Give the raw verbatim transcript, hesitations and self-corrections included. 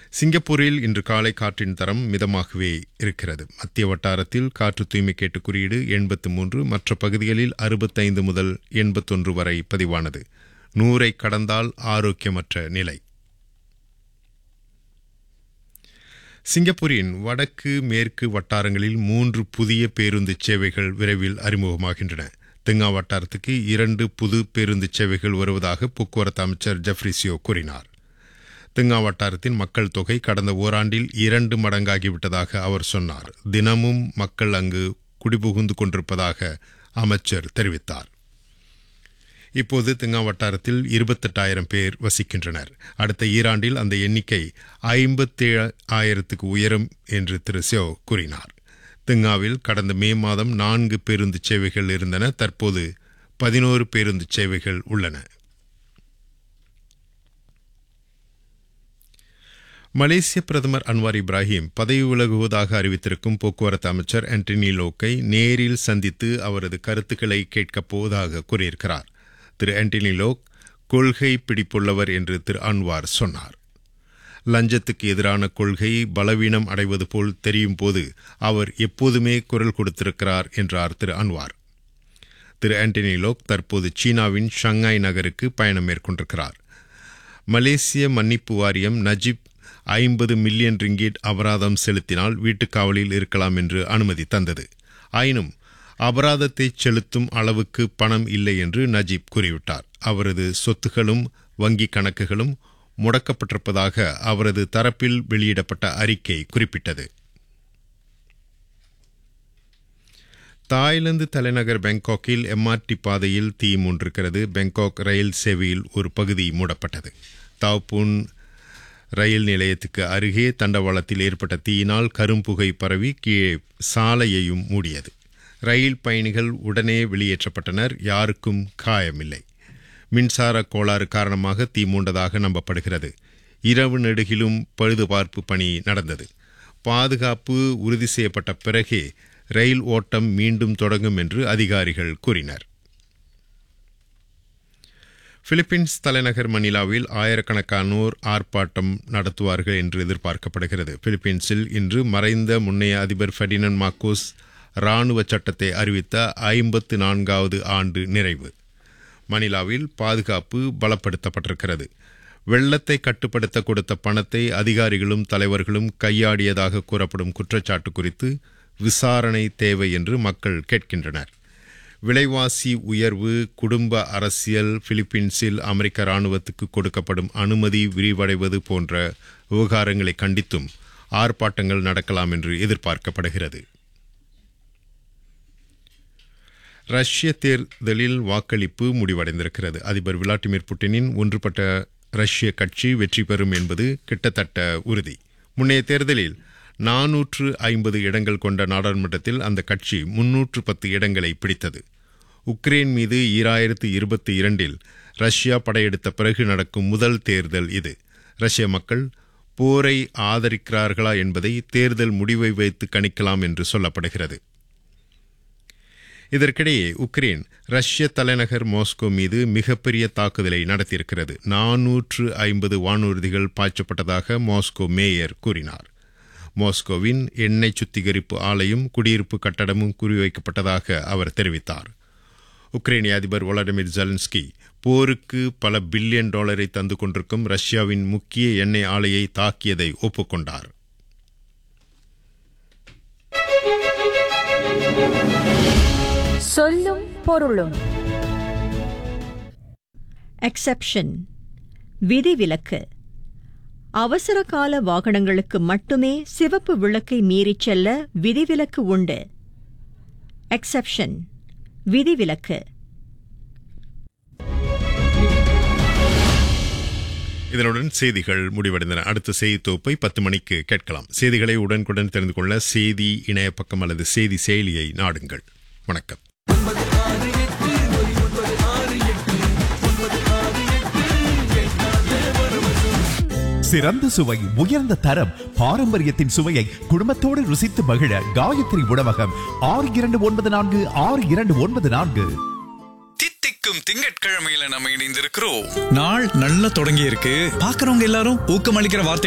சிங்கப்பூரில் இன்று காலை காற்றின் தரம் மிதமாகவே இருக்கிறது. மத்திய வட்டாரத்தில் காற்று தூய்மை கேட்டு குறியீடு எண்பத்து மூன்று, மற்ற பகுதிகளில் அறுபத்தைந்து முதல் எண்பத்தொன்று வரை பதிவானது. நூறை கடந்தால் ஆரோக்கியமற்ற நிலை. சிங்கப்பூரின் வடக்கு மேற்கு வட்டாரங்களில் மூன்று புதிய பேருந்து சேவைகள் விரைவில் அறிமுகமாகின்றன. தெங்கா வட்டாரத்துக்கு இரண்டு புது பேருந்து சேவைகள் வருவதாக போக்குவரத்து அமைச்சர் ஜெஃப்ரிசியோ கூறினார். தெங்கா வட்டாரத்தின் மக்கள் தொகை கடந்த ஓராண்டில் இரண்டு மடங்காகிவிட்டதாக அவர் சொன்னார். தினமும் மக்கள் அங்கு குடிபுகுந்து கொண்டிருப்பதாக அமைச்சர் தெரிவித்தார். இப்போது தெங்கா வட்டாரத்தில் இருபத்தெட்டாயிரம் பேர் வசிக்கின்றனர். அடுத்த ஈராண்டில் அந்த எண்ணிக்கை ஐம்பத்தேழு ஆயிரத்துக்கு உயரும் என்று திரு சியோ கூறினார். தெங்காவில் கடந்த மே மாதம் நான்கு பேருந்து சேவைகள் இருந்தன. தற்போது பதினோரு பேருந்து சேவைகள் உள்ளன. மலேசிய பிரதமர் அன்வார் இப்ராஹிம் பதவி விலகுவதாக அறிவித்திருக்கும் போக்குவரத்து அமைச்சர் ஆண்டனி லோக்கை நேரில் சந்தித்து அவரது கருத்துக்களை கேட்கப் போவதாக கூறியிருக்கிறார். திரு ஆண்டனி லோக் கொள்கை பிடிப்புள்ளவர் என்று திரு அன்வார் சொன்னார். லஞ்சத்துக்கு எதிரான கொள்கை பலவீனம் அடைவது போல் தெரியும் போது அவர் எப்போதுமே குரல் கொடுத்திருக்கிறார் என்றார் திரு அன்வார். திரு ஆண்டனி லோக் தற்போது சீனாவின் ஷங்காய் நகருக்கு பயணம் மேற்கொண்டிருக்கிறார். மலேசிய மன்னிப்பு வாரியம் நஜீப் ஐம்பது மில்லியன் ரிங்கிட் அபராதம் செலுத்தினால் வீட்டுக்காவலில் இருக்கலாம் என்று அனுமதி தந்தது. ஆயினும் அபராதத்தை செலுத்தும் அளவுக்கு பணம் இல்லை என்று நஜீப் கூறிவிட்டார். அவரது சொத்துகளும் வங்கிக் கணக்குகளும் முடக்கப்பட்டிருப்பதாக அவரது தரப்பில் வெளியிடப்பட்ட அறிக்கை குறிப்பிட்டது. தாய்லாந்து தலைநகர் பாங்காக்கில் எம்ஆர்டி பாதையில் தீ மூண்டிருக்கிறது. பாங்காக் ரயில் சேவையில் ஒரு பகுதி மூடப்பட்டது. தாவ்பூன் ரயில் நிலையத்துக்கு அருகே தண்டவாளத்தில் ஏற்பட்ட தீயினால் கரும்புகை பரவி கீழே சாலையையும் மூடியது. ரயில் பயணிகள் உடனே வெளியேற்றப்பட்டனர். யாருக்கும் காயமில்லை. மின்சார கோளாறு காரணமாக தீ மூண்டதாக நம்பப்படுகிறது. இரவு நெடுகிலும் பழுதுபார்ப்பு பணி நடந்தது. பாதுகாப்பு உறுதி செய்யப்பட்ட பிறகே ரயில் ஓட்டம் மீண்டும் தொடங்கும் என்று அதிகாரிகள் கூறினர். பிலிப்பீன்ஸ் தலைநகர் மணிலாவில் ஆயிரக்கணக்கானோர் ஆர்ப்பாட்டம் நடத்துவார்கள் என்று எதிர்பார்க்கப்படுகிறது. பிலிப்பீன்ஸில் இன்று மறைந்த முன்னைய அதிபர் ஃபெர்டினண்ட் மார்கோஸ் இராணுவ சட்டத்தை அறிவித்த ஐம்பத்து நான்காவது ஆண்டு நிறைவு. மணிலாவில் பாதுகாப்பு பலப்படுத்தப்பட்டிருக்கிறது. வெள்ளத்தை கட்டுப்படுத்த கொடுத்த பணத்தை அதிகாரிகளும் தலைவர்களும் கையாடியதாக கூறப்படும் குற்றச்சாட்டு குறித்து விசாரணை தேவை என்று மக்கள் கேட்கின்றனர். விலைவாசி உயர்வு, குடும்ப அரசியல், பிலிப்பீன்ஸில் அமெரிக்க இராணுவத்துக்கு கொடுக்கப்படும் அனுமதி விரிவடைவது போன்ற விவகாரங்களை கண்டித்தும் ஆர்ப்பாட்டங்கள் நடக்கலாம் என்று எதிர்பார்க்கப்படுகிறது. ரஷ்ய தேர்தலில் வாக்களிப்பு முடிவடைந்திருக்கிறது. அதிபர் விளாடிமிர் புட்டினின் ஒன்றுபட்ட ரஷ்ய கட்சி வெற்றி பெறும் என்பது கிட்டத்தட்ட உறுதி. முன்னைய தேர்தலில் நானூற்று ஐம்பது இடங்கள் கொண்ட நாடாளுமன்றத்தில் அந்த கட்சி முன்னூற்று பத்து இடங்களை பிடித்தது. உக்ரைன் மீது ஈராயிரத்து இருபத்தி இரண்டில் ரஷ்யா படையெடுத்த பிறகு நடக்கும் முதல் தேர்தல் இது. ரஷ்ய மக்கள் போரை ஆதரிக்கிறார்களா என்பதை தேர்தல் முடிவை வைத்து கணிக்கலாம் என்று சொல்லப்படுகிறது. இதற்கிடையே உக்ரைன் ரஷ்ய தலைநகர் மாஸ்கோ மீது மிகப்பெரிய தாக்குதலை நடத்தியிருக்கிறது. நானூற்று ஐம்பது வானூர்திகள் பாய்ச்சப்பட்டதாக மாஸ்கோ மேயர் கூறினார். மாஸ்கோவின் எண்ணெய் சுத்திகரிப்பு ஆலையும் குடியிருப்பு கட்டடமும் குறிவைக்கப்பட்டதாக அவர் தெரிவித்தார். உக்ரைனிய அதிபர் வோலடிமிர் ஜெலன்ஸ்கி போருக்கு பல பில்லியன் டாலரை தந்து கொண்டிருக்கும் ரஷ்யாவின் முக்கிய எண்ணெய் ஆலையை தாக்கியதை ஒப்புக்கொண்டார். சொல்லும் பொருளும். எக்ஸெப்ஷன், விதிவிலக்கு. அவசர கால வாகனங்களுக்கு மட்டுமே சிவப்பு விளக்கை மீறிச் செல்ல விதிவிலக்கு உண்டு. எக்ஸெப்ஷன், விதிவிலக்கு. இதனுடன் செய்திகள் முடிவடைந்தன. அடுத்த செய்தி தொகுப்பை பத்து மணிக்கு கேட்கலாம். செய்திகளை உடனுக்குடன் தெரிந்து கொள்ள செய்தி இணைய பக்கம் அல்லது செய்தி செயலியை நாடுங்கள். வணக்கம். சிறந்த சுவை, உயர்ந்த தரம், பாரம்பரியத்தின் சுவையை குடும்பத்தோடு ருசித்து மகிழ காயத்ரி உணவகம். ஆறு இரண்டு ஒன்பது நான்கு ஆறு இரண்டு ஒன்பது நான்கு. தித்திக்கும் திங்கட்கிழமையில நம்ம இணைந்திருக்கிறோம். நாள் நல்லா தொடங்கி இருக்கு. பாக்குறவங்க எல்லாரும் ஊக்கமளிக்கிற வார்த்தை